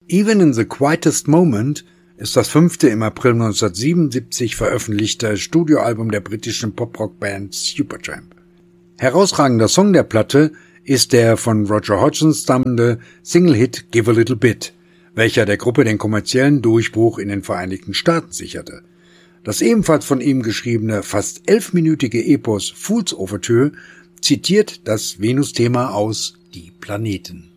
Even in the Quietest Moment ist das 5. im April 1977 veröffentlichte Studioalbum der britischen Pop-Rock-Band Supertramp. Herausragender Song der Platte ist der von Roger Hodgson stammende Single-Hit Give a Little Bit, welcher der Gruppe den kommerziellen Durchbruch in den Vereinigten Staaten sicherte. Das ebenfalls von ihm geschriebene, fast 11-minütige Epos Fool's Overture zitiert das Venus-Thema aus Die Planeten.